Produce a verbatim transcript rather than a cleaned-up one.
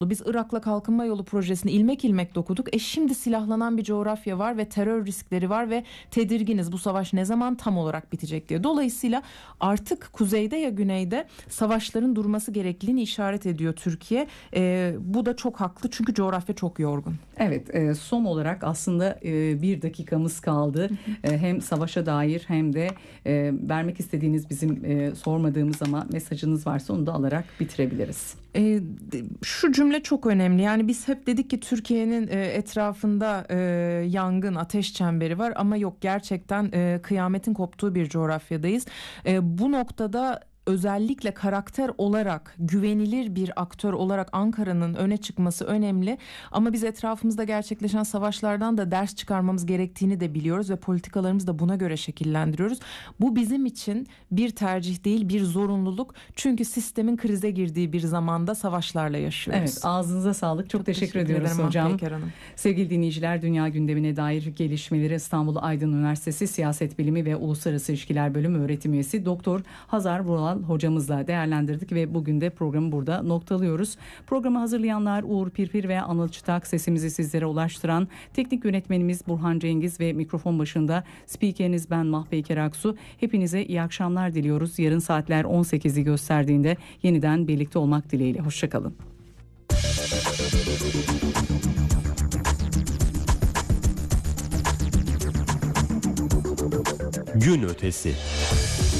Biz Irak'la kalkınma yolu projesini ilmek ilmek dokuduk. E şimdi silahlanan bir coğrafya var ve terör riskleri var ve tedirginiz bu savaş ne zaman tam olarak bitecek diye. Dolayısıyla artık kuzeyde ya güneyde savaşların durması gerekliliğini işaret ediyor Türkiye. E, bu da çok haklı çünkü coğrafya çok yorgun. Evet, e, son olarak aslında e, bir dakikamız kaldı. E, hem savaşa dair hem de e, vermek istediğiniz bizim e, sormadığımız ama mesajınız varsa onu da alarak bitirebiliriz. E, şu cümle çok önemli. Yani biz hep dedik ki Türkiye'nin e, etrafında e, yangın, ateş çemberi var ama yok, gerçekten e, kıyametin koptuğu bir coğrafyadayız. E, bu noktada özellikle karakter olarak güvenilir bir aktör olarak Ankara'nın öne çıkması önemli. Ama biz etrafımızda gerçekleşen savaşlardan da ders çıkarmamız gerektiğini de biliyoruz ve politikalarımızı da buna göre şekillendiriyoruz. Bu bizim için bir tercih değil, bir zorunluluk. Çünkü sistemin krize girdiği bir zamanda savaşlarla yaşıyoruz. Evet, ağzınıza sağlık. Çok, Çok teşekkür, teşekkür ediyoruz ederim hocam. Hanım. Sevgili dinleyiciler, dünya gündemine dair gelişmeleri İstanbul Aydın Üniversitesi Siyaset Bilimi ve Uluslararası İlişkiler Bölümü öğretim üyesi Doktor Hazar Vural hocamızla değerlendirdik ve bugün de programı burada noktalıyoruz. Programı hazırlayanlar Uğur Pirpir ve Anıl Çıtak, sesimizi sizlere ulaştıran teknik yönetmenimiz Burhan Cengiz ve mikrofon başında spikeriniz ben Mahpeyker Aksu. Hepinize iyi akşamlar diliyoruz. Yarın saatler on sekizi gösterdiğinde yeniden birlikte olmak dileğiyle. Hoşçakalın. Gün ötesi.